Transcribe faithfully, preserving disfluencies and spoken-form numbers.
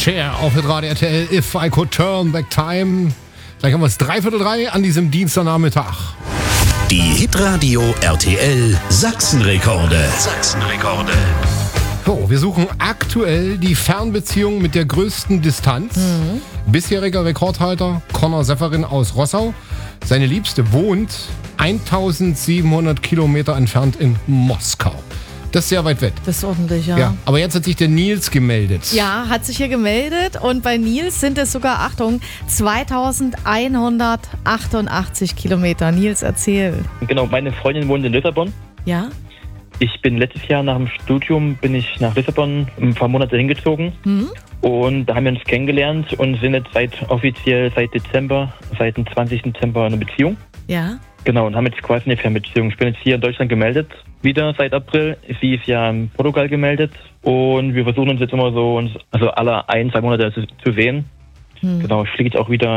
Cher auf mit Radio R T L, If I Could Turn Back Time. Gleich haben wir es dreiviertel drei an diesem Dienstagnachmittag. Die Hitradio R T L Sachsenrekorde. Sachsenrekorde. So, wir suchen aktuell die Fernbeziehung mit der größten Distanz. Mhm. Bisheriger Rekordhalter Conor Sefferin aus Rossau. Seine Liebste wohnt eintausendsiebenhundert Kilometer entfernt in Moskau. Das ist sehr weit weg. Das ist ordentlich, ja. ja. Aber jetzt hat sich der Nils gemeldet. Ja, hat sich hier gemeldet. Und bei Nils sind es sogar, Achtung, zweitausendeinhundertachtundachtzig Kilometer. Nils, erzähl. Genau, meine Freundin wohnt in Lissabon. Ja. Ich bin letztes Jahr nach dem Studium, bin ich nach Lissabon ein paar Monate hingezogen. Mhm. Und da haben wir uns kennengelernt und sind jetzt seit offiziell seit Dezember, seit dem zwanzigsten Dezember in einer Beziehung. Ja. Genau, und haben jetzt quasi eine Fernbeziehung. Ich bin jetzt hier in Deutschland gemeldet, wieder seit April. Sie ist ja in Portugal gemeldet und wir versuchen uns jetzt immer so, uns, also alle ein, zwei Monate zu, zu sehen. Hm. Genau, ich fliege jetzt auch wieder